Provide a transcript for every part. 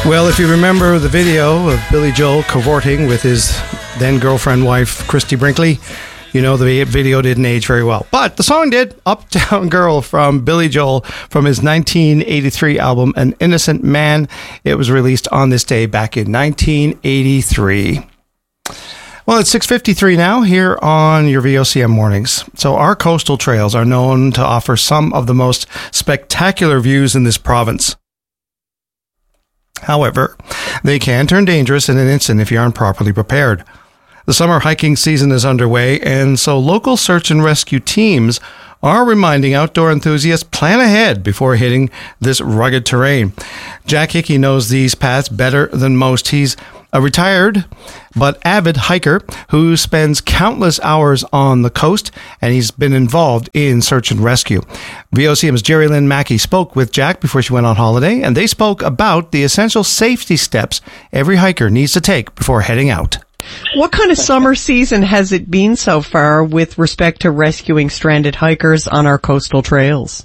Well, if you remember the video of Billy Joel cavorting with his then girlfriend wife, Christy Brinkley, you know the video didn't age very well. But the song did. Uptown Girl from Billy Joel from his 1983 album, An Innocent Man. It was released on this day back in 1983. Well, it's 6:53 now here on your VOCM mornings. So our coastal trails are known to offer some of the most spectacular views in this province. However, they can turn dangerous in an instant if you aren't properly prepared. The summer hiking season is underway, and so local search and rescue teams are reminding outdoor enthusiasts plan ahead before hitting this rugged terrain. Jack Hickey knows these paths better than most. He's a retired but avid hiker who spends countless hours on the coast, and he's been involved in search and rescue. VOCM's Jerry Lynn Mackey spoke with Jack before she went on holiday, and they spoke about the essential safety steps every hiker needs to take before heading out. What kind of summer season has it been so far with respect to rescuing stranded hikers on our coastal trails?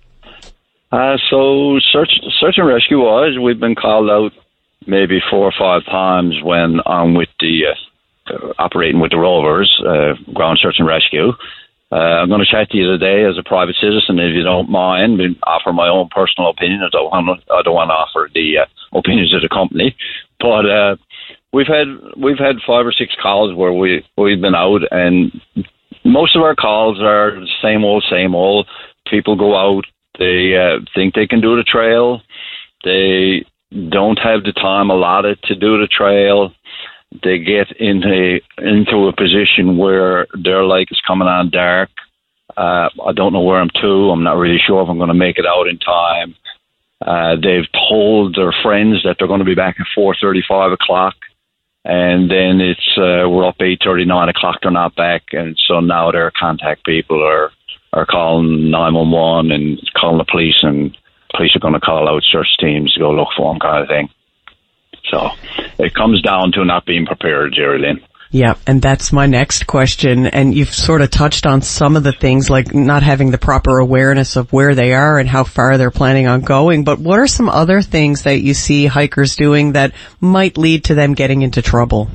So search and rescue wise, we've been called out maybe 4 or 5 times when I'm with the operating with the rovers, ground search and rescue. I'm going to chat to you today as a private citizen, if you don't mind, and offer my own personal opinion. I don't want to offer the opinions of the company, but we've had 5 or 6 calls where we've been out, and most of our calls are the same old. People go out, they think they can do the trail, they don't have the time allotted to do the trail. They get into a position where their light is coming on dark. I don't know where I'm to. I'm not really sure if I'm going to make it out in time. They've told their friends that they're going to be back at 4:30, 5 o'clock. And then it's we're up 8:30, 9 o'clock. They're not back, and so now their contact people are calling 911 and calling the police, and police are going to call out search teams to go look for them, kind of thing. So it comes down to not being prepared, Jerry Lynn. Yeah, and that's my next question. And you've sort of touched on some of the things, like not having the proper awareness of where they are and how far they're planning on going. But what are some other things that you see hikers doing that might lead to them getting into trouble?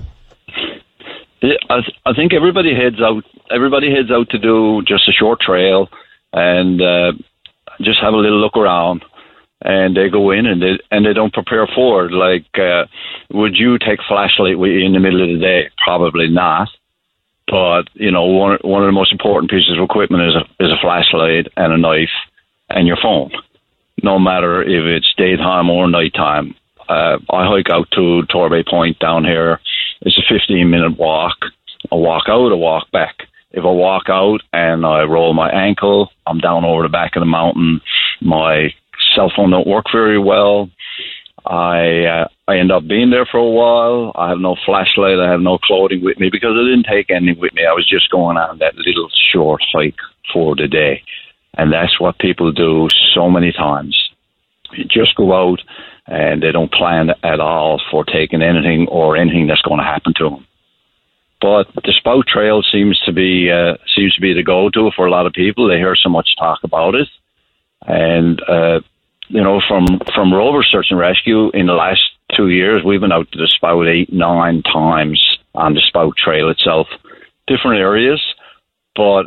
I think everybody heads out to do just a short trail and just have a little look around. And they go in and they don't prepare for it. Like, would you take a flashlight with you in the middle of the day? Probably not. But one of the most important pieces of equipment is a flashlight and a knife and your phone. No matter if it's daytime or nighttime. I hike out to Torbay Point down here. It's a 15-minute walk. I walk out, I walk back. If I walk out and I roll my ankle, I'm down over the back of the mountain. My cell phone don't work very well. I end up being there for a while. I have no flashlight. I have no clothing with me because I didn't take anything with me. I was just going on that little short hike for the day. And that's what people do so many times. You just go out and they don't plan at all for taking anything or anything that's going to happen to them. But the Spout Trail seems to be the go-to for a lot of people. They hear so much talk about it. And from Rover Search and Rescue, in the last 2 years, we've been out to the Spout 8-9 times on the Spout Trail itself, different areas. But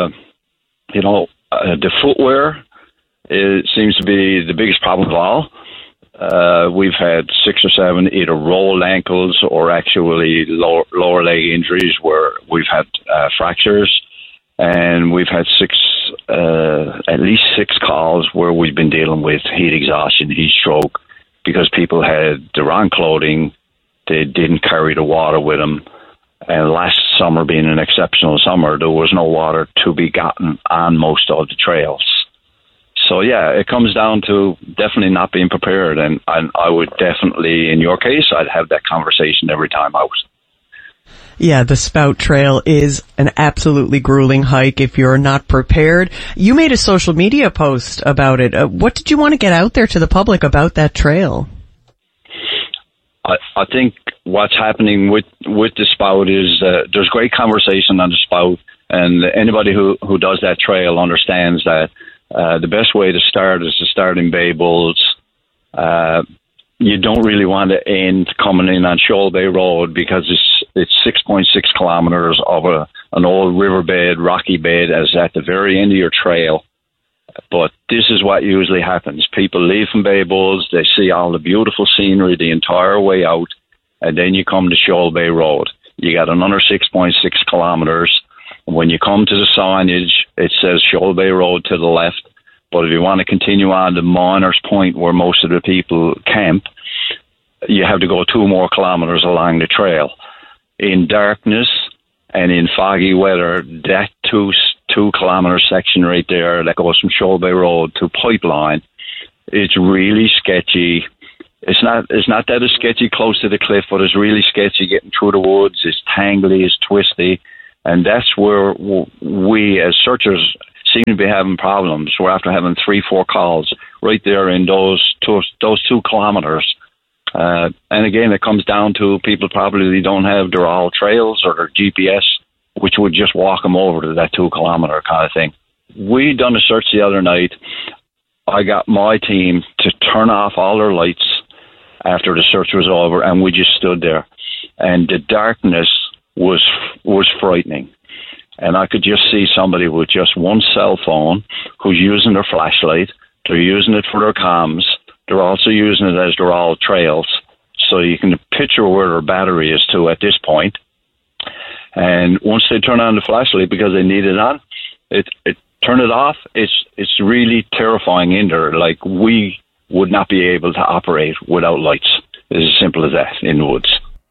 the footwear seems to be the biggest problem of all. We've had 6 or 7 either rolled ankles or actually lower leg injuries where we've had fractures, and we've had at least 6 calls where we've been dealing with heat exhaustion, heat stroke, because people had the wrong clothing, they didn't carry the water with them, and last summer being an exceptional summer, there was no water to be gotten on most of the trails. So yeah, it comes down to definitely not being prepared, and I would definitely, in your case, I'd have that conversation every time out. Yeah, the Spout Trail is an absolutely grueling hike if you're not prepared. You made a social media post about it. What did you want to get out there to the public about that trail? I think what's happening with the Spout is there's great conversation on the Spout, and anybody who does that trail understands that the best way to start is to start in Bay Bulls. you don't really want to end coming in on Shoal Bay Road because it's 6.6 kilometres of an old riverbed, rocky bed, as at the very end of your trail. But this is what usually happens. People leave from Bay Bulls, they see all the beautiful scenery the entire way out, and then you come to Shoal Bay Road. You got another 6.6 kilometres. When you come to the signage, it says Shoal Bay Road to the left. But if you want to continue on to Miners Point, where most of the people camp, you have to go 2 more kilometres along the trail. In darkness and in foggy weather, that 2 kilometre section right there that goes from Shoal Bay Road to Pipeline, it's really sketchy. It's not that it's sketchy close to the cliff, but it's really sketchy getting through the woods. It's tangly, it's twisty, and that's where we as searchers seem to be having problems. We're after having 3-4 calls right there in those 2 kilometres. And again, it comes down to people probably don't have their all trails or their GPS, which would just walk them over to that 2 kilometre kind of thing. We done a search the other night. I got my team to turn off all their lights after the search was over, and we just stood there. And the darkness was frightening. And I could just see somebody with just one cell phone who's using their flashlight. They're using it for their comms. They're also using it as their all trails. So you can picture where their battery is to at this point. And once they turn on the flashlight because they need it on, turn it off. It's really terrifying in there. Like, we would not be able to operate without lights. It's as simple as that in the woods.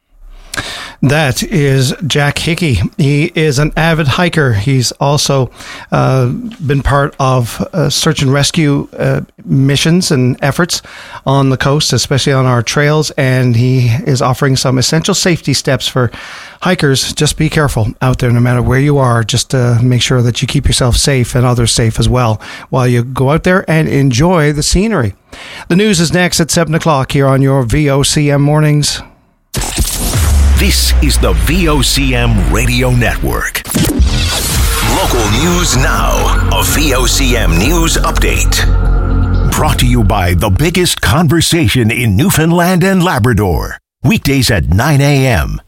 That is Jack Hickey. He is an avid hiker. He's also been part of search and rescue missions and efforts on the coast, especially on our trails, and he is offering some essential safety steps for hikers. Just be careful out there no matter where you are. Just make sure that you keep yourself safe and others safe as well while you go out there and enjoy the scenery. The news is next at 7 o'clock here on your VOCM Mornings. This is the VOCM Radio Network. Local news now. A VOCM News Update. Brought to you by the biggest conversation in Newfoundland and Labrador. Weekdays at 9 a.m.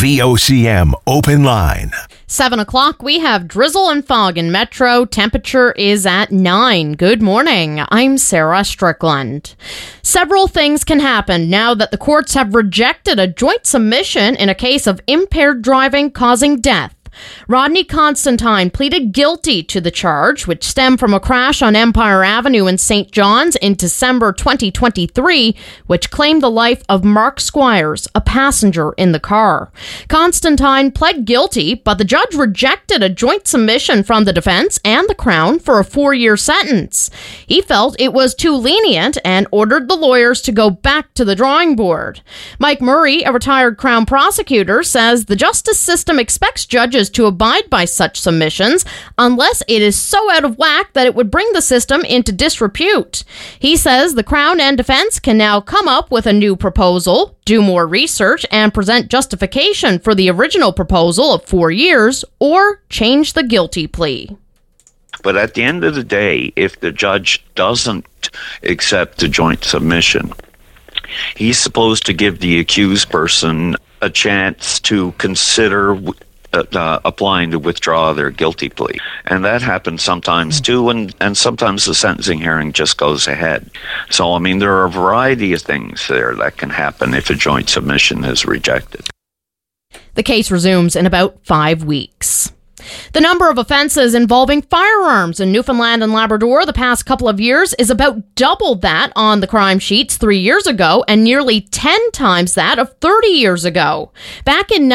VOCM Open Line. 7 o'clock, we have drizzle and fog in Metro. Temperature is at 9. Good morning. I'm Sarah Strickland. Several things can happen now that the courts have rejected a joint submission in a case of impaired driving causing death. Rodney Constantine pleaded guilty to the charge, which stemmed from a crash on Empire Avenue in St. John's in December 2023, which claimed the life of Mark Squires, a passenger in the car. Constantine pled guilty, but the judge rejected a joint submission from the defense and the Crown for a 4-year sentence. He felt it was too lenient and ordered the lawyers to go back to the drawing board. Mike Murray, a retired Crown prosecutor, says the justice system expects judges to abide by such submissions unless it is so out of whack that it would bring the system into disrepute. He says the Crown and defense can now come up with a new proposal, do more research, and present justification for the original proposal of 4 years, or change the guilty plea. But at the end of the day, if the judge doesn't accept the joint submission, he's supposed to give the accused person a chance to consider applying to withdraw their guilty plea. And that happens sometimes too, and sometimes the sentencing hearing just goes ahead. So, I mean, there are a variety of things there that can happen if a joint submission is rejected. The case resumes in about 5 weeks. The number of offenses involving firearms in Newfoundland and Labrador the past couple of years is about double that on the crime sheets 3 years ago and nearly 10 times that of 30 years ago. Back in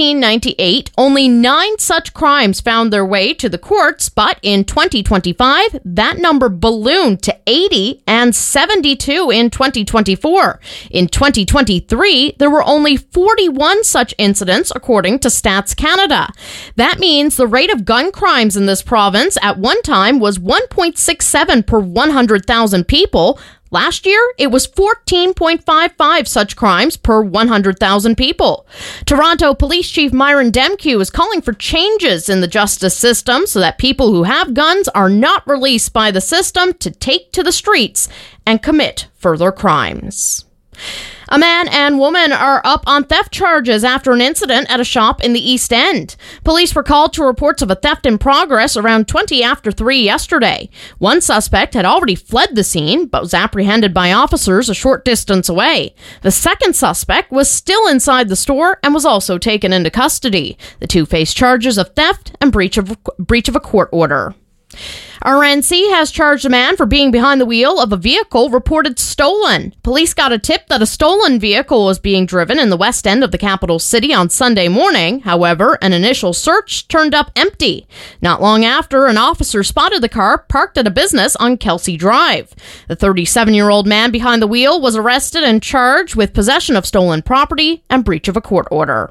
1998, only 9 such crimes found their way to the courts, but in 2025, that number ballooned to 80 and 72 in 2024. In 2023, there were only 41 such incidents, according to Stats Canada. That means the rate of gun crimes in this province at one time was 1.67 per 100,000 people. Last year, it was 14.55 such crimes per 100,000 people. Toronto Police Chief Myron Demkew is calling for changes in the justice system so that people who have guns are not released by the system to take to the streets and commit further crimes. A man and woman are up on theft charges after an incident at a shop in the East End. Police were called to reports of a theft in progress around 20 after 3 yesterday. One suspect had already fled the scene, but was apprehended by officers a short distance away. The second suspect was still inside the store and was also taken into custody. The two face charges of theft and breach of a court order. RNC has charged a man for being behind the wheel of a vehicle reported stolen. Police got a tip that a stolen vehicle was being driven in the west end of the capital city on Sunday morning. However, an initial search turned up empty. Not long after, an officer spotted the car parked at a business on Kelsey Drive. The 37-year-old man behind the wheel was arrested and charged with possession of stolen property and breach of a court order.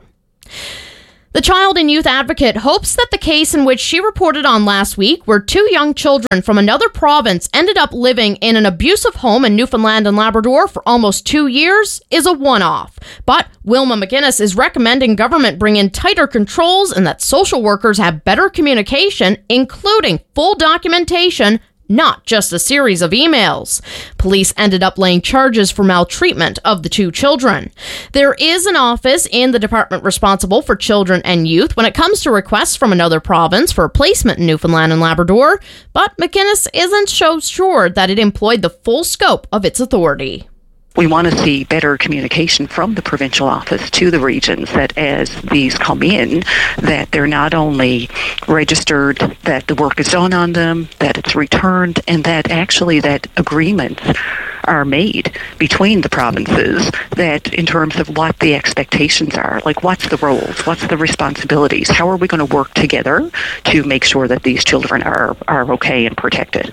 The Child and Youth Advocate hopes that the case in which she reported on last week, where 2 young children from another province ended up living in an abusive home in Newfoundland and Labrador for almost 2 years, is a one-off. But Wilma McGuinness is recommending government bring in tighter controls and that social workers have better communication, including full documentation, not just a series of emails. Police ended up laying charges for maltreatment of the 2 children. There is an office in the department responsible for children and youth when it comes to requests from another province for placement in Newfoundland and Labrador, but McGuinness isn't so sure that it employed the full scope of its authority. We want to see better communication from the provincial office to the regions, that as these come in, that they're not only registered, that the work is done on them, that it's returned, and that actually that agreements are made between the provinces, that in terms of what the expectations are, like what's the roles, what's the responsibilities, how are we going to work together to make sure that these children are okay and protected.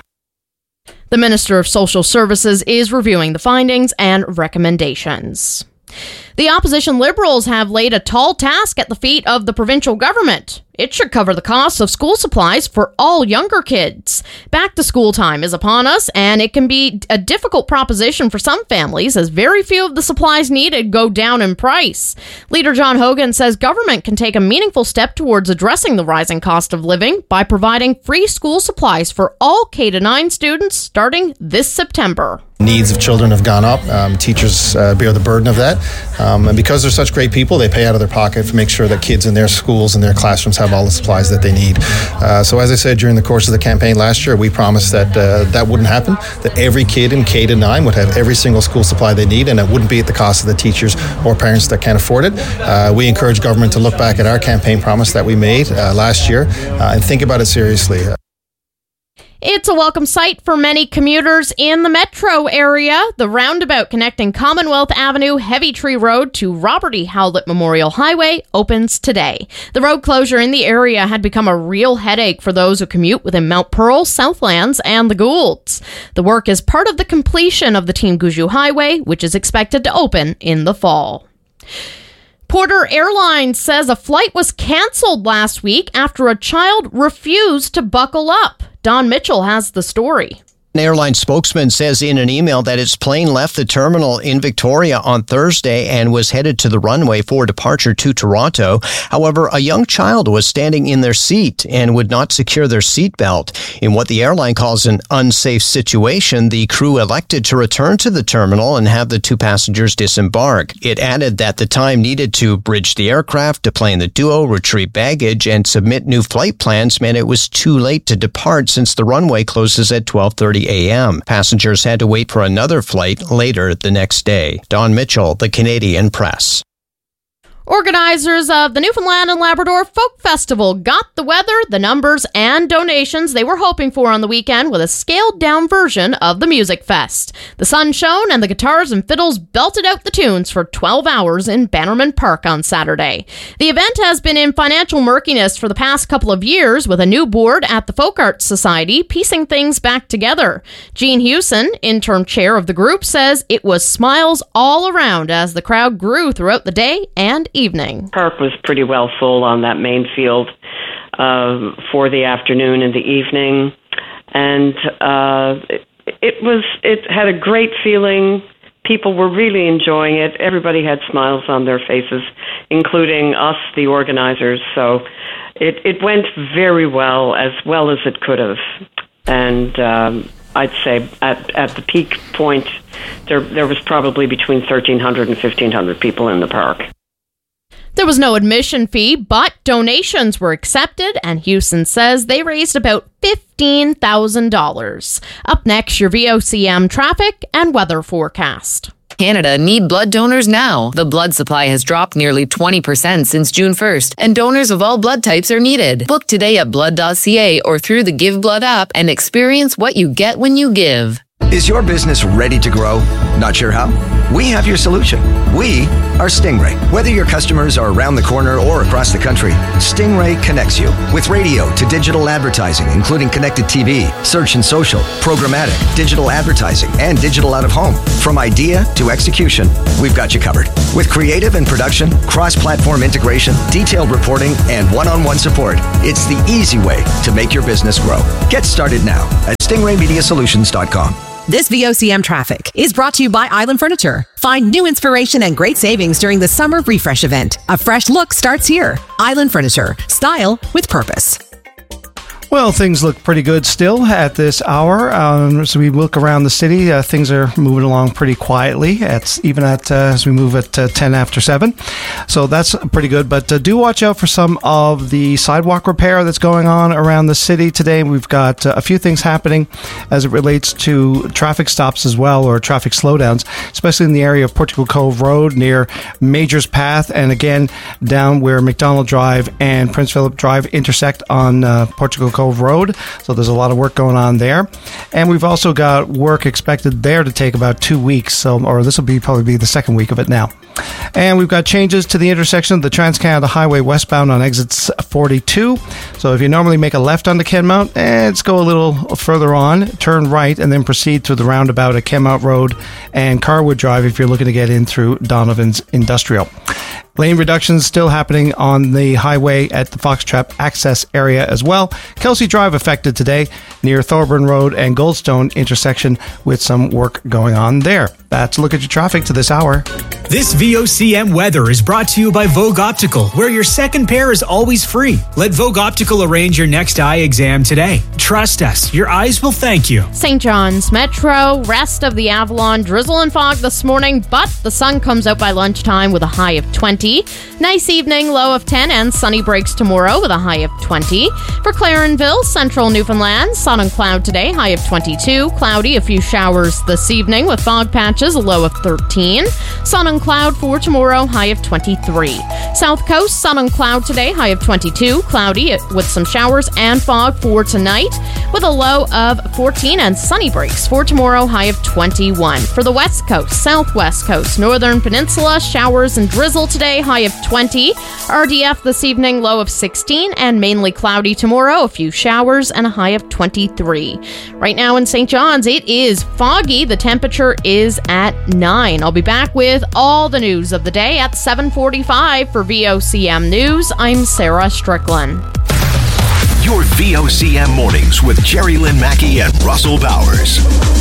The Minister of Social Services is reviewing the findings and recommendations. The opposition Liberals have laid a tall task at the feet of the provincial government. It should cover the costs of school supplies for all younger kids. Back to school time is upon us, and it can be a difficult proposition for some families as very few of the supplies needed go down in price. Leader John Hogan says government can take a meaningful step towards addressing the rising cost of living by providing free school supplies for all K-9 students starting this September. Needs of children have gone up. Teachers bear the burden of that. And because they're such great people, they pay out of their pocket to make sure that kids in their schools and their classrooms have all the supplies that they need. So as I said during the course of the campaign last year, we promised that that wouldn't happen, that every kid in K-9 would have every single school supply they need, and it wouldn't be at the cost of the teachers or parents that can't afford it. We encourage government to look back at our campaign promise that we made last year and think about it seriously. It's a welcome sight for many commuters in the metro area. The roundabout connecting Commonwealth Avenue, Heavy Tree Road to Robert E. Howlett Memorial Highway opens today. The road closure in the area had become a real headache for those who commute within Mount Pearl, Southlands, and the Goulds. The work is part of the completion of the Team Gouju Highway, which is expected to open in the fall. Porter Airlines says a flight was canceled last week after a child refused to buckle up. Don Mitchell has the story. An airline spokesman says in an email that its plane left the terminal in Victoria on Thursday and was headed to the runway for departure to Toronto. However, a young child was standing in their seat and would not secure their seatbelt. In what the airline calls an unsafe situation, the crew elected to return to the terminal and have the 2 passengers disembark. It added that the time needed to bridge the aircraft, deplane the duo, retrieve baggage, and submit new flight plans meant it was too late to depart since the runway closes at 12:30 a.m. Passengers had to wait for another flight later the next day. Don Mitchell, The Canadian Press. Organizers of the Newfoundland and Labrador Folk Festival got the weather, the numbers, and donations they were hoping for on the weekend with a scaled-down version of the Music Fest. The sun shone and the guitars and fiddles belted out the tunes for 12 hours in Bannerman Park on Saturday. The event has been in financial murkiness for the past couple of years with a new board at the Folk Arts Society piecing things back together. Jean Hewson, interim chair of the group, says it was smiles all around as the crowd grew throughout the day and evening. Park was pretty well full on that main field for the afternoon and the evening, and it had a great feeling. People were really enjoying it. Everybody had smiles on their faces, including us, the organizers. So it went very well as it could have, and I'd say at the peak point, there was probably between 1,300 and 1,500 people in the park. There was no admission fee, but donations were accepted, and Houston says they raised about $15,000. Up next, your VOCM traffic and weather forecast. Canada need blood donors now. The blood supply has dropped nearly 20% since June 1st, and donors of all blood types are needed. Book today at blood.ca or through the Give Blood app and experience what you get when you give. Is your business ready to grow? Not sure how? We have your solution. We are Stingray. Whether your customers are around the corner or across the country, Stingray connects you with radio to digital advertising, including connected TV, search and social, programmatic, digital advertising, and digital out of home. From idea to execution, we've got you covered. With creative and production, cross-platform integration, detailed reporting, and one-on-one support, it's the easy way to make your business grow. Get started now at stingraymediasolutions.com. This VOCM traffic is brought to you by Island Furniture. Find new inspiration and great savings during the Summer Refresh event. A fresh look starts here. Island Furniture. Style with purpose. Well, things look pretty good still at this hour. As we look around the city, things are moving along pretty quietly. As we move at 10 after 7. So that's pretty good. But do watch out for some of the sidewalk repair that's going on around the city today. We've got a few things happening as it relates to traffic stops as well, or traffic slowdowns, especially in the area of Portugal Cove Road near Majors Path, and again down where McDonald Drive and Prince Philip Drive intersect on Portugal Cove Road. So there's a lot of work going on there. And we've also got work expected there to take about 2 weeks. Or this will probably be the second week of it now. And we've got changes to the intersection of the Trans-Canada Highway westbound on exits 42. So if you normally make a left onto Kenmount, let's go a little further on, turn right, and then proceed through the roundabout at Kenmount Road and Carwood Drive if you're looking to get in through Donovan's Industrial. Lane reductions still happening on the highway at the Foxtrap access area as well. Kelsey Drive affected today near Thorburn Road and Goldstone intersection with some work going on there. That's a look at your traffic to this hour. This VOCM weather is brought to you by Vogue Optical, where your second pair is always free. Let Vogue Optical arrange your next eye exam today. Trust us, your eyes will thank you. St. John's Metro, rest of the Avalon, drizzle and fog this morning, but the sun comes out by lunchtime with a high of 20. Nice evening, low of 10, and sunny breaks tomorrow with a high of 20. For Clarenville, central Newfoundland, sun and cloud today, high of 22. Cloudy, a few showers this evening with fog patches, a low of 13. Sun and cloud for tomorrow, high of 23. South Coast, sun and cloud today, high of 22. Cloudy with some showers and fog for tonight with a low of 14, and sunny breaks for tomorrow, high of 21. For the West Coast, Southwest Coast, Northern Peninsula, showers and drizzle today, high of 20. RDF this evening, low of 16, and mainly cloudy tomorrow, a few showers and a high of 23. Right now in St. John's, it is foggy. The temperature is at 9. I'll be back with all the news of the day at 7:45 for VOCM News. I'm Sarah Strickland. Your VOCM mornings with Jerry Lynn Mackey and Russell Bowers.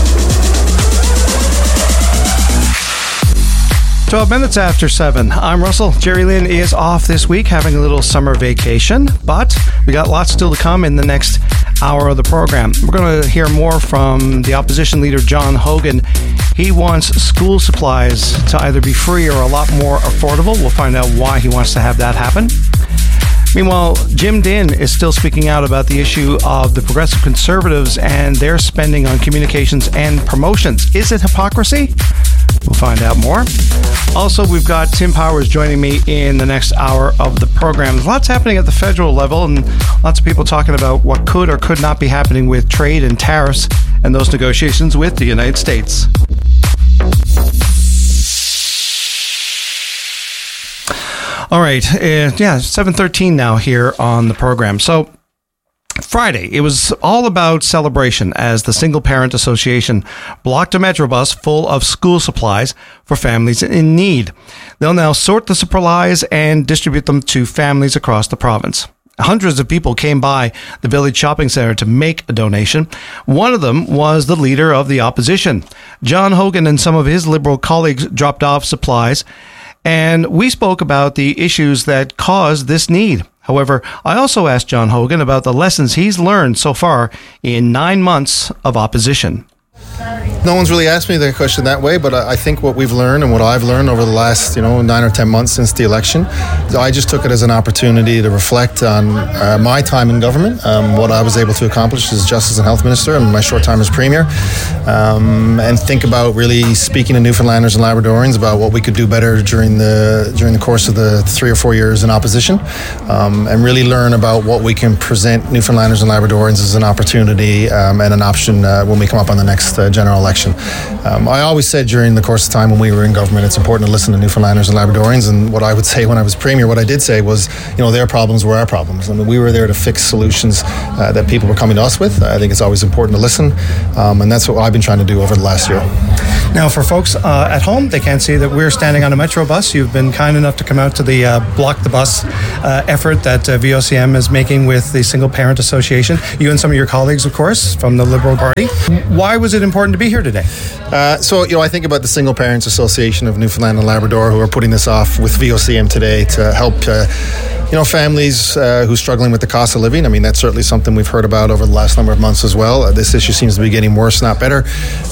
12 minutes after 7. I'm Russell. Jerry Lynn is off this week, having a little summer vacation, but we got lots still to come in the next hour of the program. We're going to hear more from the opposition leader, John Hogan. He wants school supplies to either be free or a lot more affordable. We'll find out why he wants to have that happen. Meanwhile, Jim Dinn is still speaking out about the issue of the Progressive Conservatives and their spending on communications and promotions. Is it hypocrisy? We'll find out more. Also, we've got Tim Powers joining me in the next hour of the program. There's lots happening at the federal level and lots of people talking about what could or could not be happening with trade and tariffs and those negotiations with the United States. All right, 7:13 now here on the program. So Friday, it was all about celebration as the Single Parent Association blocked a Metrobus full of school supplies for families in need. They'll now sort the supplies and distribute them to families across the province. Hundreds of people came by the Village Shopping Centre to make a donation. One of them was the leader of the opposition. John Hogan and some of his Liberal colleagues dropped off supplies, and we spoke about the issues that caused this need. However, I also asked John Hogan about the lessons he's learned so far in 9 months of opposition. No one's really asked me that question that way, but I think what we've learned and what I've learned over the last 9 or 10 months since the election, I just took it as an opportunity to reflect on my time in government, what I was able to accomplish as Justice and Health Minister and my short time as Premier, and think about really speaking to Newfoundlanders and Labradorians about what we could do better during the course of the 3 or 4 years in opposition, and really learn about what we can present Newfoundlanders and Labradorians as an opportunity and an option when we come up on the next general election. I always said during the course of time when we were in government, it's important to listen to Newfoundlanders and Labradorians, and what I would say when I was Premier, what I did say was, their problems were our problems. I mean, we were there to fix solutions that people were coming to us with. I think it's always important to listen, and that's what I've been trying to do over the last year. Now, for folks at home, they can't see that we're standing on a Metro bus. You've been kind enough to come out to the Block the Bus effort that VOCM is making with the Single Parent Association. You and some of your colleagues, of course, from the Liberal Party. Why was it important to be here today? I think about the Single Parents Association of Newfoundland and Labrador, who are putting this off with VOCM today to help families who are struggling with the cost of living. I mean, that's certainly something we've heard about over the last number of months as well. This issue seems to be getting worse, not better.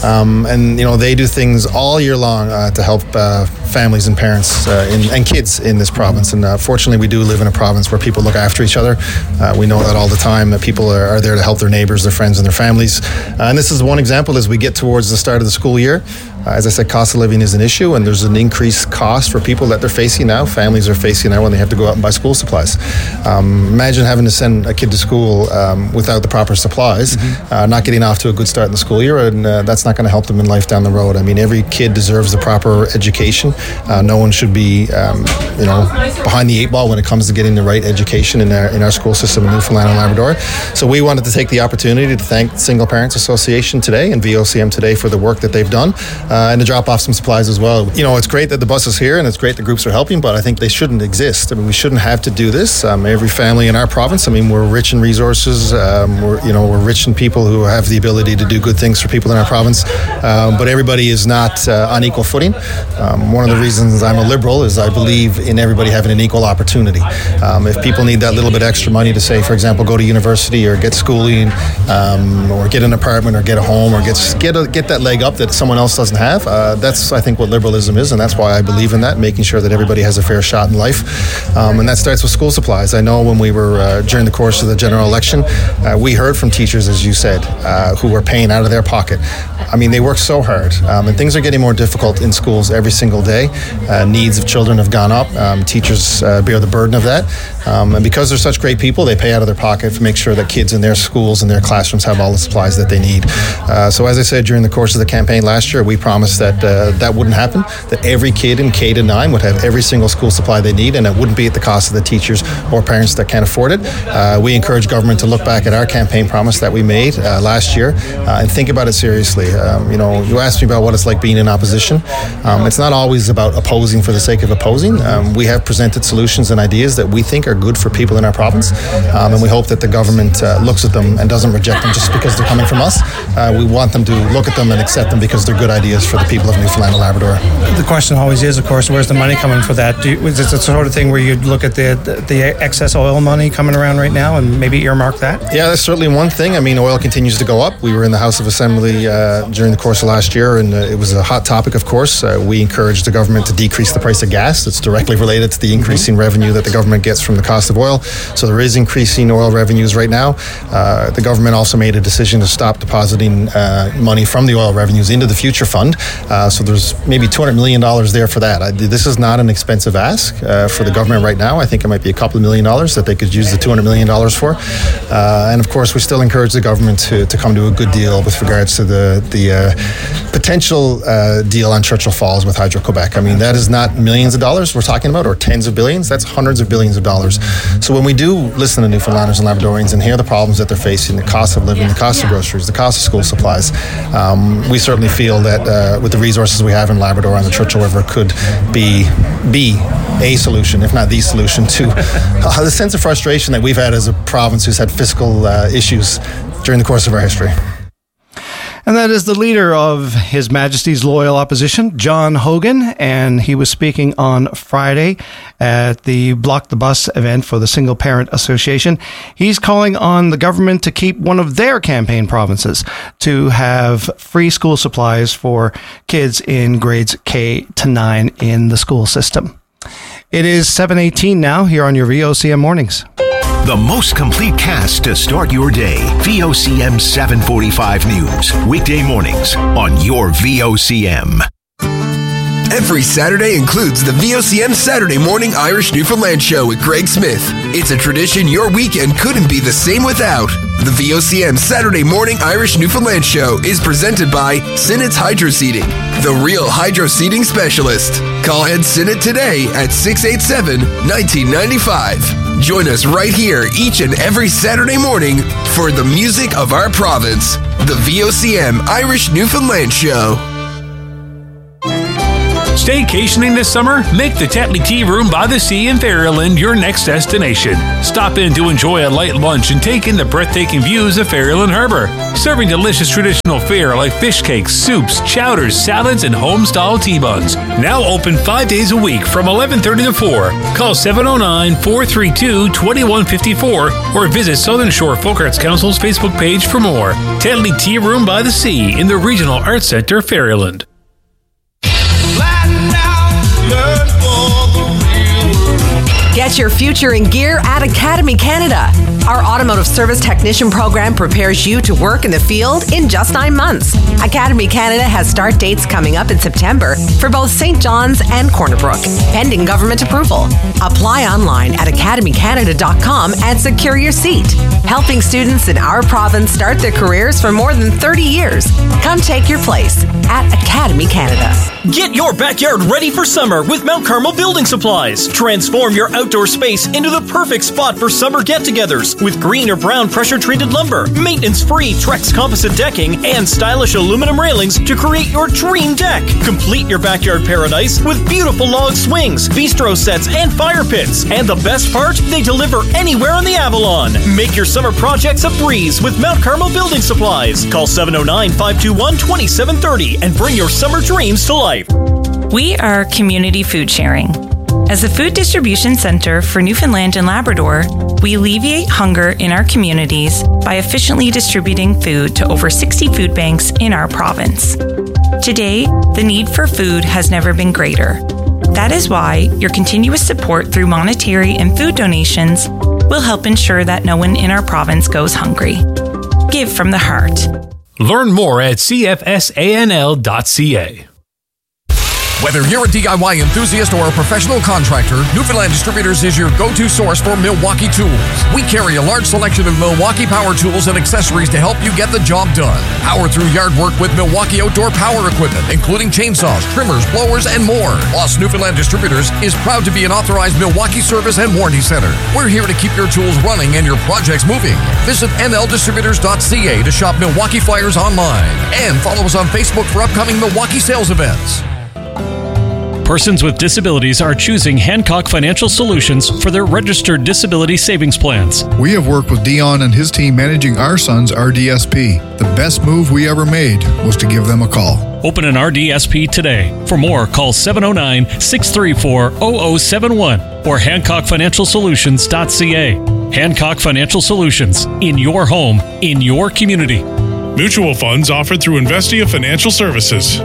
And they do things all year long to help families and parents and kids in this province. And fortunately, we do live in a province where people look after each other. We know that all the time, that people are there to help their neighbors, their friends, and their families. And this is one example as we get towards the start of the school year. As I said, cost of living is an issue, and there's an increased cost for people that they're facing now. Families are facing now when they have to go out and buy school supplies. Imagine having to send a kid to school without the proper supplies, not getting off to a good start in the school year, and that's not going to help them in life down the road. I mean, every kid deserves the proper education. No one should be, behind the eight ball when it comes to getting the right education in our school system in Newfoundland and Labrador. So we wanted to take the opportunity to thank the Single Parents Association today and VOCM today for the work that they've done. And to drop off some supplies as well. It's great that the bus is here and it's great that groups are helping, but I think they shouldn't exist. I mean, we shouldn't have to do this. Every family in our province, we're rich in resources. We're rich in people who have the ability to do good things for people in our province. But everybody is not on equal footing. One of the reasons I'm a Liberal is I believe in everybody having an equal opportunity. If people need that little bit extra money to, say, for example, go to university or get schooling, or get an apartment or get a home or get that leg up that someone else doesn't have. That's, I think, what liberalism is, and that's why I believe in that, making sure that everybody has a fair shot in life. And that starts with school supplies. I know when we were, during the course of the general election, we heard from teachers, as you said, who were paying out of their pocket. I mean, they work so hard, and things are getting more difficult in schools every single day. Needs of children have gone up. Teachers bear the burden of that. And because they're such great people, they pay out of their pocket to make sure that kids in their schools and their classrooms have all the supplies that they need. So as I said, during the course of the campaign last year, we promised that that wouldn't happen, that every kid in K-9 would have every single school supply they need, and it wouldn't be at the cost of the teachers or parents that can't afford it. We encourage government to look back at our campaign promise that we made last year and think about it seriously. You asked me about what it's like being in opposition. It's not always about opposing for the sake of opposing. We have presented solutions and ideas that we think are good for people in our province, and we hope that the government looks at them and doesn't reject them just because they're coming from us. We want them to look at them and accept them because they're good ideas for the people of Newfoundland and Labrador. The question always is, of course, where's the money coming for that? Is it the sort of thing where you'd look at the excess oil money coming around right now and maybe earmark that? Yeah, that's certainly one thing. I mean, oil continues to go up. We were in the House of Assembly during the course of last year, and it was a hot topic, of course. We encouraged the government to decrease the price of gas. It's directly related to the increasing revenue that the government gets from the cost of oil. So there is increasing oil revenues right now. The government also made a decision to stop depositing money from the oil revenues into the Future Fund. So there's maybe $200 million there for that. This is not an expensive ask for the government right now. I think it might be a couple of $1 million that they could use the $200 million for. And of course, we still encourage the government to come to a good deal with regards to the potential deal on Churchill Falls with Hydro-Quebec. I mean, that is not millions of dollars we're talking about or tens of billions. That's hundreds of billions of dollars. So when we do listen to Newfoundlanders and Labradorians and hear the problems that they're facing, the cost of living, the cost of groceries, the cost of school supplies, we certainly feel that with the resources we have in Labrador on the Churchill River could be a solution, if not the solution, to the sense of frustration that we've had as a province who's had fiscal issues during the course of our history. And that is the leader of His Majesty's Loyal Opposition, John Hogan, and he was speaking on Friday at the Block the Bus event for the Single Parent Association. He's calling on the government to keep one of their campaign provinces to have free school supplies for kids in grades K to 9 in the school system. It is 7:18 now here on your VOCM Mornings. The most complete cast to start your day. VOCM 745 News. Weekday mornings on your VOCM. Every Saturday includes the VOCM Saturday Morning Irish Newfoundland Show with Greg Smith. It's a tradition your weekend couldn't be the same without. The VOCM Saturday Morning Irish Newfoundland Show is presented by Sinnett's Hydro Seeding, the real hydro seeding specialist. Call Ed Sinnett today at 687-1995. Join us right here each and every Saturday morning for the music of our province, the VOCM Irish Newfoundland Show. Staycationing this summer? Make the Tetley Tea Room by the Sea in Ferryland your next destination. Stop in to enjoy a light lunch and take in the breathtaking views of Ferryland Harbour. Serving delicious traditional fare like fish cakes, soups, chowders, salads, and home-style tea buns. Now open 5 days a week from 11:30 to 4. Call 709-432-2154 or visit Southern Shore Folk Arts Council's Facebook page for more. Tetley Tea Room by the Sea in the Regional Arts Centre, Ferryland. Get your future in gear at Academy Canada. Our automotive service technician program prepares you to work in the field in just 9 months. Academy Canada has start dates coming up in September for both St. John's and Corner Brook, pending government approval. Apply online at academycanada.com and secure your seat. Helping students in our province start their careers for more than 30 years. Come take your place at Academy Canada. Get your backyard ready for summer with Mount Carmel Building Supplies. Transform your outdoor space into the perfect spot for summer get-togethers with green or brown pressure-treated lumber, maintenance-free Trex composite decking, and stylish aluminum railings to create your dream deck. Complete your backyard paradise with beautiful log swings, bistro sets, and fire pits. And the best part, they deliver anywhere on the Avalon. Make your summer projects a breeze with Mount Carmel Building Supplies. Call 709-521-2730 and bring your summer dreams to life. We are community food sharing. As a food distribution center for Newfoundland and Labrador, we alleviate hunger in our communities by efficiently distributing food to over 60 food banks in our province. Today, the need for food has never been greater. That is why your continuous support through monetary and food donations will help ensure that no one in our province goes hungry. Give from the heart. Learn more at cfsanl.ca. Whether you're a DIY enthusiast or a professional contractor, Newfoundland Distributors is your go-to source for Milwaukee tools. We carry a large selection of Milwaukee power tools and accessories to help you get the job done. Power through yard work with Milwaukee outdoor power equipment, including chainsaws, trimmers, blowers, and more. Plus, Newfoundland Distributors is proud to be an authorized Milwaukee service and warranty center. We're here to keep your tools running and your projects moving. Visit nldistributors.ca to shop Milwaukee flyers online. And follow us on Facebook for upcoming Milwaukee sales events. Persons with disabilities are choosing Hancock Financial Solutions for their registered disability savings plans. We have worked with Dion and his team managing our son's RDSP. The best move we ever made was to give them a call. Open an RDSP today. For more, call 709-634-0071 or HancockFinancialSolutions.ca. Hancock Financial Solutions, in your home, in your community. Mutual funds offered through Investia Financial Services.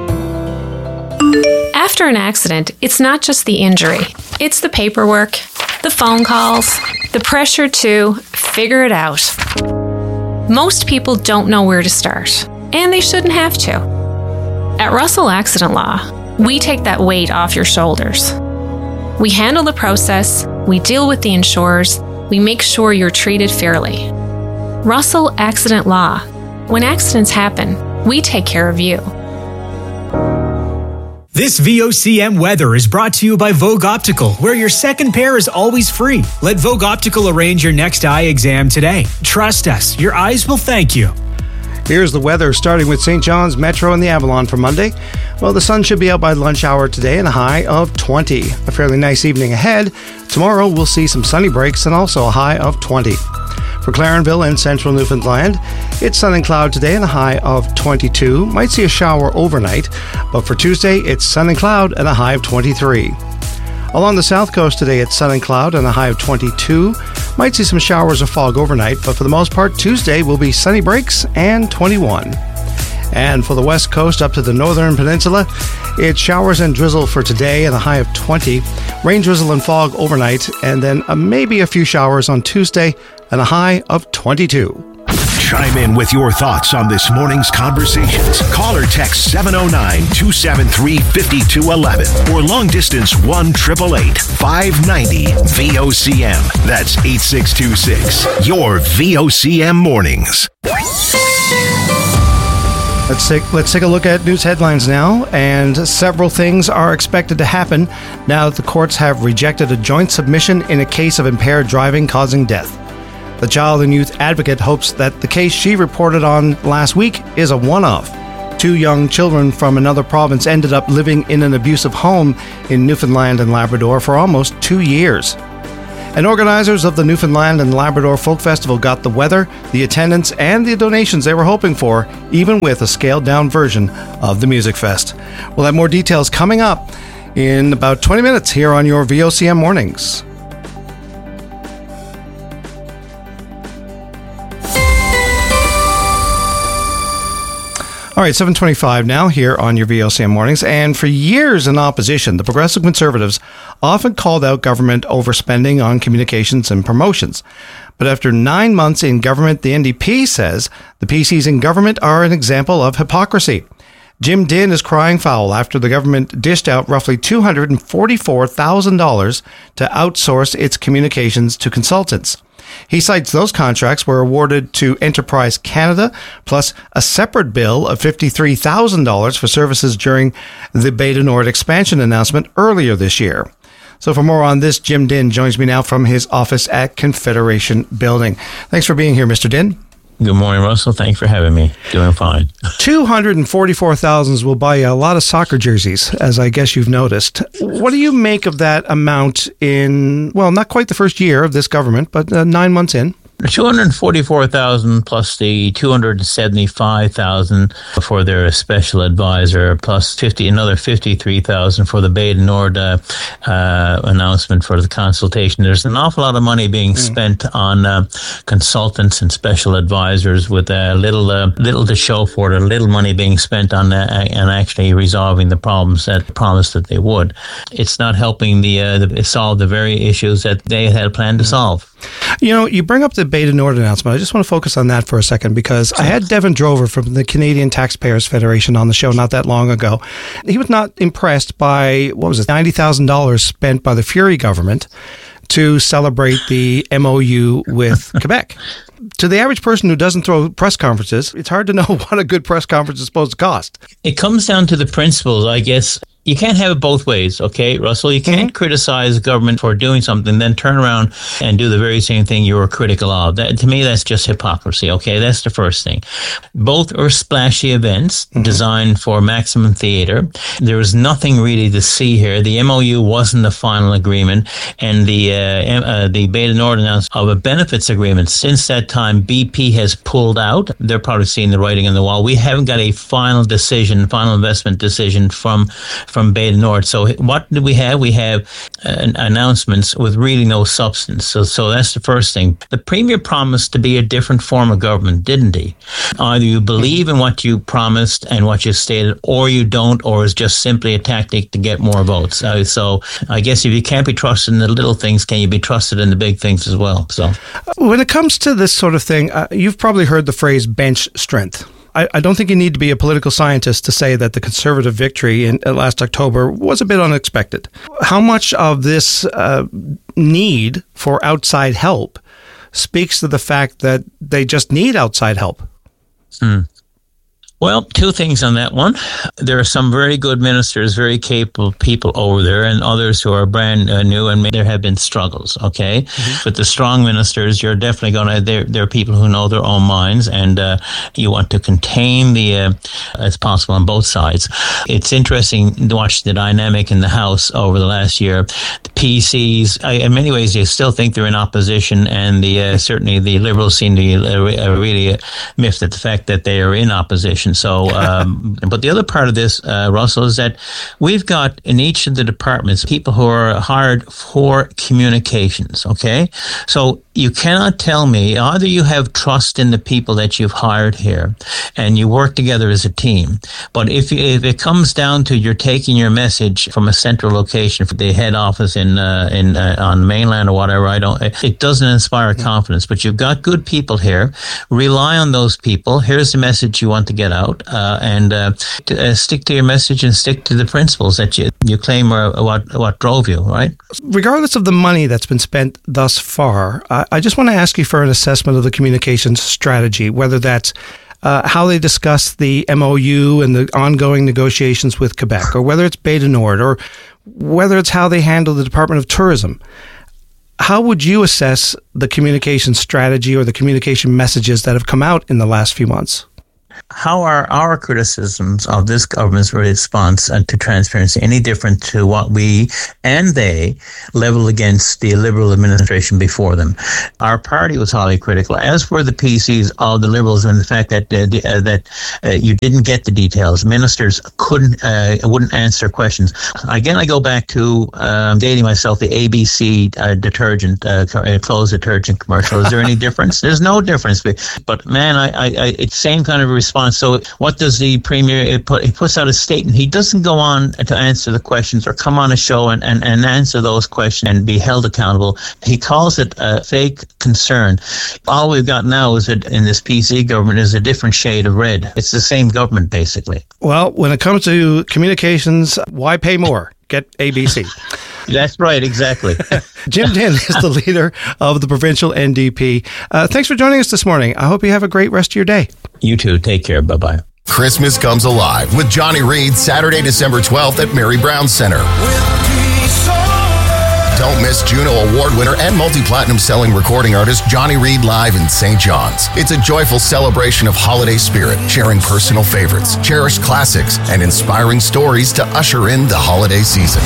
After an accident, it's not just the injury. It's the paperwork, the phone calls, the pressure to figure it out. Most people don't know where to start, and they shouldn't have to. At Russell Accident Law, we take that weight off your shoulders. We handle the process, we deal with the insurers, we make sure you're treated fairly. Russell Accident Law. When accidents happen, we take care of you. This VOCM weather is brought to you by Vogue Optical, where your second pair is always free. Let Vogue Optical arrange your next eye exam today. Trust us, your eyes will thank you. Here's the weather, starting with St. John's, Metro, and the Avalon for Monday. Well, the sun should be out by lunch hour today and a high of 20. A fairly nice evening ahead. Tomorrow, we'll see some sunny breaks and also a high of 20. For Clarenville and central Newfoundland, it's sun and cloud today and a high of 22. Might see a shower overnight, but for Tuesday, it's sun and cloud and a high of 23. Along the south coast today, it's sun and cloud and a high of 22. Might see some showers or fog overnight, but for the most part, Tuesday will be sunny breaks and 21. And for the west coast up to the northern peninsula, it's showers and drizzle for today and a high of 20. Rain, drizzle, and fog overnight, and then maybe a few showers on Tuesday and a high of 22. Chime in with your thoughts on this morning's conversations. Call or text 709-273-5211 or long distance 1-888-590-VOCM. That's 8626. Your VOCM mornings. Let's take a look at news headlines now, and several things are expected to happen now that the courts have rejected a joint submission in a case of impaired driving causing death. The Child and Youth Advocate hopes that the case she reported on last week is a one-off. 2 young children from another province ended up living in an abusive home in Newfoundland and Labrador for almost 2 years. And organizers of the Newfoundland and Labrador Folk Festival got the weather, the attendance, and the donations they were hoping for, even with a scaled-down version of the Music Fest. We'll have more details coming up in about 20 minutes here on your VOCM Mornings. All right, 7:25 now here on your VOCM Mornings. And for years in opposition, the Progressive Conservatives often called out government overspending on communications and promotions. But after 9 months in government, the NDP says the PCs in government are an example of hypocrisy. Jim Dinn is crying foul after the government dished out roughly $244,000 to outsource its communications to consultants. He cites those contracts were awarded to Enterprise Canada, plus a separate bill of $53,000 for services during the Bay du Nord expansion announcement earlier this year. So for more on this, Jim Dinn joins me now from his office at Confederation Building. Thanks for being here, Mr. Dinn. Good morning, Russell. Thanks for having me. Doing fine. $244,000 will buy you a lot of soccer jerseys, as I guess you've noticed. What do you make of that amount in, well, not quite the first year of this government, but 9 months in? $244,000 plus the $275,000 for their special advisor, plus another $53,000 for the Bay du Nord announcement for the consultation. There's an awful lot of money being spent on consultants and special advisors with little to show for it. Little money being spent on and actually resolving the problems that promised that they would. It's not helping solve the very issues that they had planned to solve. You know, you bring up the Bay du Nord announcement. I just want to focus on that for a second because I had Devin Drover from the Canadian Taxpayers Federation on the show not that long ago. He was not impressed by, $90,000 spent by the Fury government to celebrate the MOU with Quebec. To the average person who doesn't throw press conferences, it's hard to know what a good press conference is supposed to cost. It comes down to the principles, I guess. You can't have it both ways, okay, Russell? You can't criticize government for doing something, then turn around and do the very same thing you were critical of. That, to me, that's just hypocrisy, okay? That's the first thing. Both are splashy events designed for maximum theater. There was nothing really to see here. The MOU wasn't the final agreement, and the Bay du Nord announced of a benefits agreement. Since that time, BP has pulled out. They're probably seeing the writing on the wall. We haven't got a final investment decision from Bay du Nord. So what do we have? We have announcements with really no substance. So that's the first thing. The Premier promised to be a different form of government, didn't he? Either you believe in what you promised and what you stated, or you don't, or it's just simply a tactic to get more votes. So I guess if you can't be trusted in the little things, can you be trusted in the big things as well? So when it comes to this sort of thing, you've probably heard the phrase bench strength. I don't think you need to be a political scientist to say that the Conservative victory in last October was a bit unexpected. How much of this need for outside help speaks to the fact that they just need outside help? Well, two things on that one. There are some very good ministers, very capable people over there, and others who are brand new, and there have been struggles, okay? Mm-hmm. But the strong ministers, you're definitely going to, they're people who know their own minds, and you want to contain as possible on both sides. It's interesting to watch the dynamic in the House over the last year. The PCs, in many ways, they still think they're in opposition, and certainly the Liberals seem to be really miffed at the fact that they are in opposition. So, but the other part of this, Russell, is that we've got in each of the departments people who are hired for communications, okay? So you cannot tell me, either you have trust in the people that you've hired here and you work together as a team, but if it comes down to you're taking your message from a central location for the head office on the mainland or whatever, it doesn't inspire confidence. But you've got good people here. Rely on those people. Here's the message you want to get out, and stick to your message and stick to the principles that you claim are what drove you, right? Regardless of the money that's been spent thus far, I just want to ask you for an assessment of the communications strategy, whether that's how they discuss the MOU and the ongoing negotiations with Quebec, or whether it's Bay du Nord, or whether it's how they handle the Department of Tourism. How would you assess the communication strategy or the communication messages that have come out in the last few months? How are our criticisms of this government's response to transparency any different to what we and they level against the Liberal administration before them? Our party was highly critical, as were the PCs of the Liberals, in the fact that you didn't get the details. Ministers wouldn't answer questions. Again, I go back to dating myself, the ABC detergent, clothes detergent commercial. Is there any difference? There's no difference. But man, it's same kind of response. So what does the Premier, he puts out a statement. He doesn't go on to answer the questions or come on a show and answer those questions and be held accountable. He calls it a fake concern. All we've got now is that in this PC government is a different shade of red. It's the same government, basically. Well, when it comes to communications, why pay more? Get ABC. That's right, exactly. Jim Dinn is the leader of the provincial NDP. Thanks for joining us this morning. I hope you have a great rest of your day. You too. Take care. Bye-bye. Christmas comes alive with Johnny Reid Saturday, December 12th at Mary Brown Center. Don't miss Juno Award winner and multi-platinum selling recording artist Johnny Reid live in St. John's. It's a joyful celebration of holiday spirit, sharing personal favorites, cherished classics, and inspiring stories to usher in the holiday season.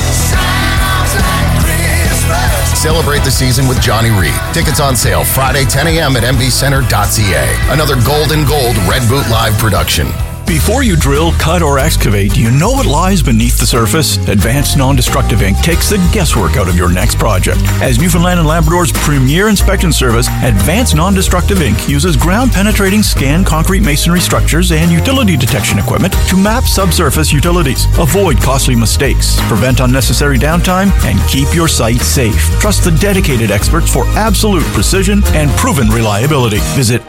Celebrate the season with Johnny Reid. Tickets on sale Friday 10 a.m. at mbcenter.ca. Another Golden Gold Red Boot Live production. Before you drill, cut, or excavate, do you know what lies beneath the surface? Advanced Non-Destructive Ink takes the guesswork out of your next project. As Newfoundland and Labrador's premier inspection service, Advanced Non-Destructive Ink uses ground-penetrating scan concrete masonry structures and utility detection equipment to map subsurface utilities, avoid costly mistakes, prevent unnecessary downtime, and keep your site safe. Trust the dedicated experts for absolute precision and proven reliability. Visit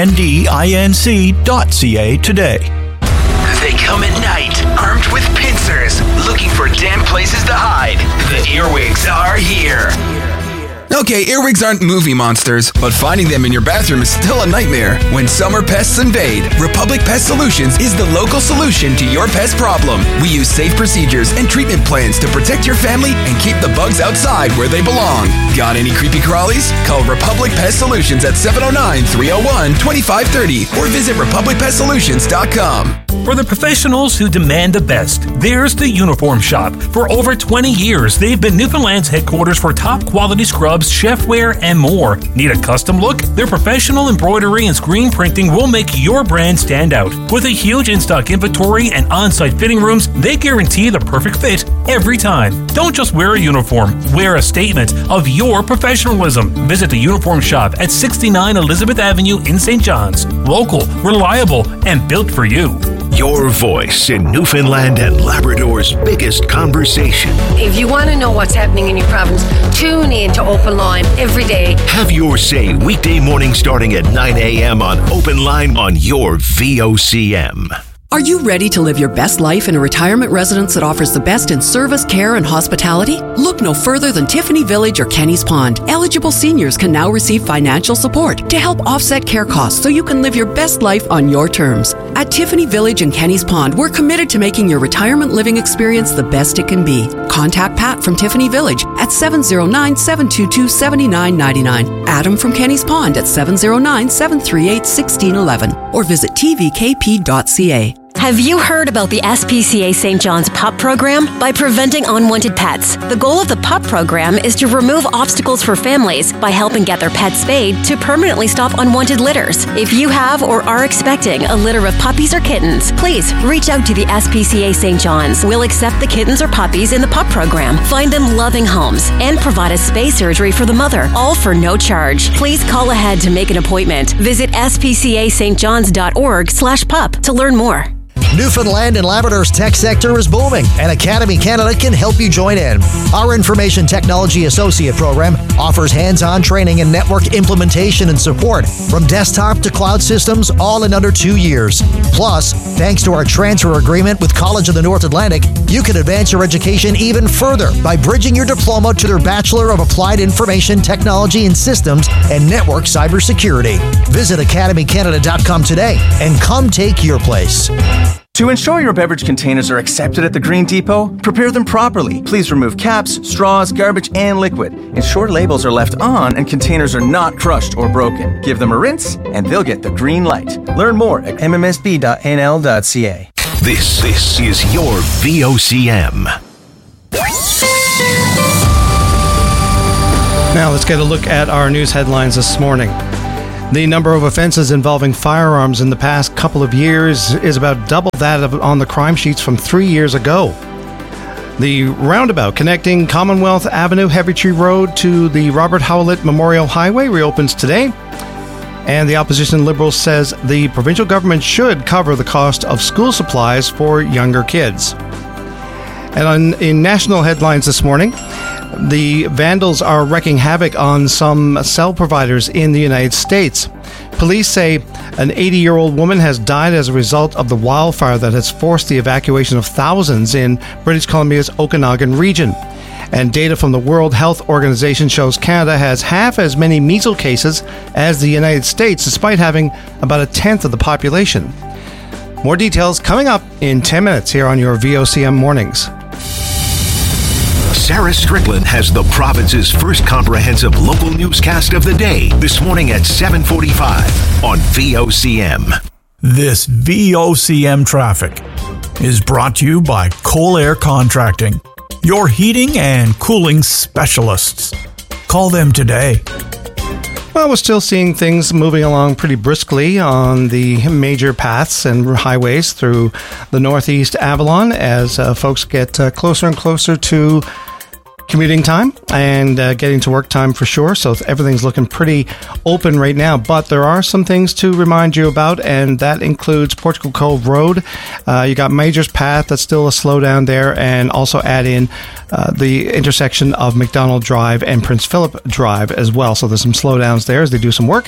andinc.ca today. They come at night, armed with pincers, looking for damp places to hide. The earwigs are here. Okay, earwigs aren't movie monsters, but finding them in your bathroom is still a nightmare. When summer pests invade, Republic Pest Solutions is the local solution to your pest problem. We use safe procedures and treatment plans to protect your family and keep the bugs outside where they belong. Got any creepy crawlies? Call Republic Pest Solutions at 709-301-2530 or visit republicpestsolutions.com. For the professionals who demand the best, there's the Uniform Shop. For over 20 years, they've been Newfoundland's headquarters for top quality scrubs, chefware, and more. Need a custom look? Their professional embroidery and screen printing will make your brand stand out. With a huge in-stock inventory and on-site fitting rooms, they guarantee the perfect fit every time. Don't just wear a uniform, wear a statement of your professionalism. Visit the Uniform Shop at 69 Elizabeth Avenue in St. John's. Local, reliable, and built for you. Your voice in Newfoundland and Labrador's biggest conversation. If you want to know what's happening in your province, tune in to Open Line every day. Have your say weekday morning starting at 9 a.m. on Open Line on your VOCM. Are you ready to live your best life in a retirement residence that offers the best in service, care, and hospitality? Look no further than Tiffany Village or Kenny's Pond. Eligible seniors can now receive financial support to help offset care costs so you can live your best life on your terms. At Tiffany Village in Kenny's Pond, we're committed to making your retirement living experience the best it can be. Contact Pat from Tiffany Village at 709-722-7999. Adam from Kenny's Pond at 709-738-1611. Or visit tvkp.ca. Have you heard about the SPCA St. John's PUP program? By preventing unwanted pets. The goal of the PUP program is to remove obstacles for families by helping get their pets spayed to permanently stop unwanted litters. If you have or are expecting a litter of puppies or kittens, please reach out to the SPCA St. John's. We'll accept the kittens or puppies in the PUP program, find them loving homes, and provide a spay surgery for the mother, all for no charge. Please call ahead to make an appointment. Visit spcastjohns.org/pup to learn more. Newfoundland and Labrador's tech sector is booming, and Academy Canada can help you join in. Our Information Technology Associate program offers hands-on training in network implementation and support, from desktop to cloud systems, all in under 2 years. Plus, thanks to our transfer agreement with College of the North Atlantic, you can advance your education even further by bridging your diploma to their Bachelor of Applied Information Technology in Systems and Network Cybersecurity. Visit academycanada.com today and come take your place. To ensure your beverage containers are accepted at the Green Depot, prepare them properly. Please remove caps, straws, garbage, and liquid. Ensure labels are left on and containers are not crushed or broken. Give them a rinse and they'll get the green light. Learn more at mmsb.nl.ca. This is your VOCM. Now let's get a look at our news headlines this morning. The number of offenses involving firearms in the past couple of years is about double that on the crime sheets from 3 years ago. The roundabout connecting Commonwealth Avenue, Heavy Tree Road to the Robert Howlett Memorial Highway reopens today. And the opposition Liberal says the provincial government should cover the cost of school supplies for younger kids. And in national headlines this morning, the vandals are wreaking havoc on some cell providers in the United States. Police say an 80-year-old woman has died as a result of the wildfire that has forced the evacuation of thousands in British Columbia's Okanagan region. And data from the World Health Organization shows Canada has half as many measles cases as the United States, despite having about a tenth of the population. More details coming up in 10 minutes here on your VOCM Mornings. Sarah Strickland has the province's first comprehensive local newscast of the day this morning at 7:45 on VOCM. This VOCM traffic is brought to you by Coal Air Contracting, your heating and cooling specialists. Call them today. Well, we're still seeing things moving along pretty briskly on the major paths and highways through the Northeast Avalon as folks get closer and closer to commuting time and getting to work time for sure. So everything's looking pretty open right now, but there are some things to remind you about, and that includes Portugal Cove Road. You got Majors Path, that's still a slowdown there, and also add in the intersection of McDonald Drive and Prince Philip Drive as well. So there's some slowdowns there as they do some work.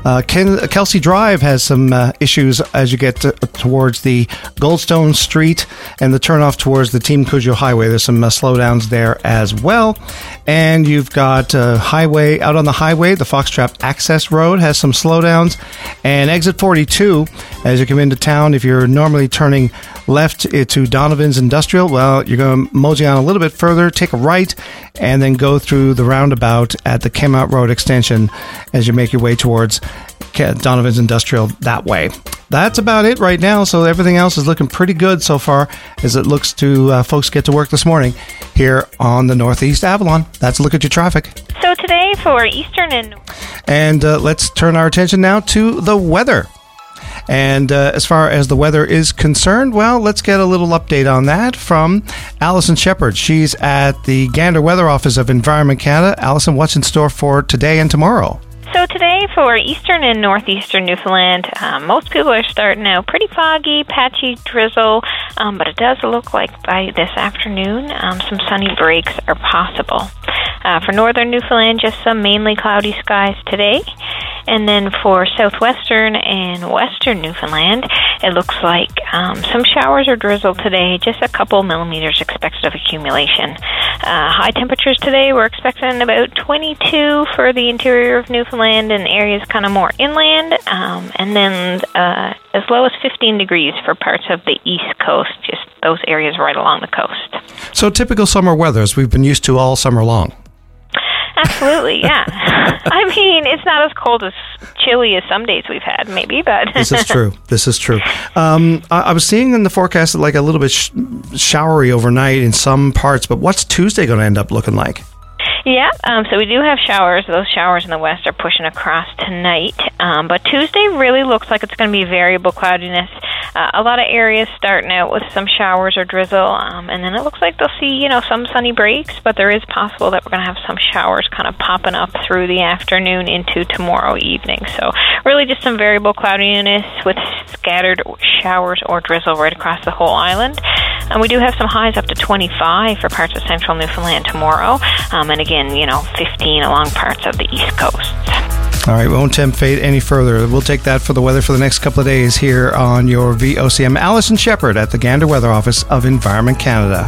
Kelsey Drive has some issues as you get towards the Goldstone Street and the turnoff towards the Team Cujo Highway. There's some slowdowns there as well. And you've got highway out on the highway. The Foxtrap Access Road has some slowdowns. And exit 42, as you come into town, if you're normally turning left to Donovan's Industrial, well, you're going to mosey on a little bit further, take a right, and then go through the roundabout at the Kemont Road extension as you make your way towards Donovan's Industrial that way. That's about it right now, so everything else is looking pretty good so far as it looks to folks get to work this morning here on the Northeast Avalon. That's a look at your traffic. So today for Eastern and let's turn our attention now to the weather. And as far as the weather is concerned, well, let's get a little update on that from Alison Shepard. She's at the Gander Weather Office of Environment Canada. Alison, what's in store for today and tomorrow? So today for eastern and northeastern Newfoundland, most people are starting out pretty foggy, patchy drizzle, but it does look like by this afternoon some sunny breaks are possible. For northern Newfoundland, just some mainly cloudy skies today. And then for southwestern and western Newfoundland, it looks like some showers or drizzle today, just a couple millimeters expected of accumulation. High temperatures today, we're expecting about 22 for the interior of Newfoundland and areas kind of more inland, and then as low as 15 degrees for parts of the east coast, just those areas right along the coast. So typical summer weather as we've been used to all summer long. Absolutely, yeah. I mean, it's not as cold as chilly as some days we've had, maybe, but... This is true. I was seeing in the forecast like a little bit showery overnight in some parts, but what's Tuesday going to end up looking like? Yeah, so we do have showers. Those showers in the west are pushing across tonight. But Tuesday really looks like it's going to be variable cloudiness. A lot of areas starting out with some showers or drizzle, and then it looks like they'll see, some sunny breaks, but there is possible that we're going to have some showers kind of popping up through the afternoon into tomorrow evening. So really just some variable cloudiness with scattered showers or drizzle right across the whole island. And we do have some highs up to 25 for parts of central Newfoundland tomorrow, and again, 15 along parts of the east coast. All right, we won't tempt fate any further. We'll take that for the weather for the next couple of days here on your VOCM. Alison Shepherd at the Gander Weather Office of Environment Canada.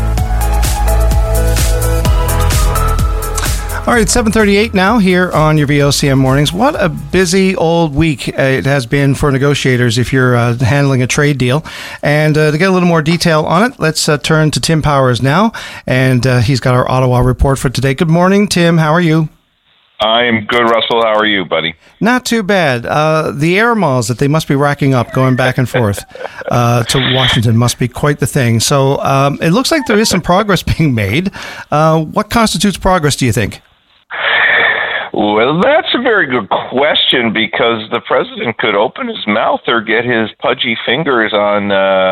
All right, 7:38 now here on your VOCM mornings. What a busy old week it has been for negotiators if you're handling a trade deal. And to get a little more detail on it, let's turn to Tim Powers now. And he's got our Ottawa report for today. Good morning, Tim. How are you? I am good, Russell. How are you, buddy? Not too bad. The air miles that they must be racking up going back and forth to Washington must be quite the thing. So it looks like there is some progress being made. What constitutes progress, do you think? Well, that's a very good question because the president could open his mouth or get his pudgy fingers on